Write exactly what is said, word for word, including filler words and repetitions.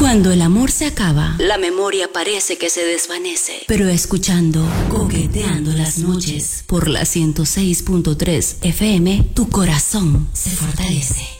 Cuando el amor se acaba, la memoria parece que se desvanece. Pero escuchando Coqueteando las Noches por la ciento seis punto tres F M, tu corazón se fortalece.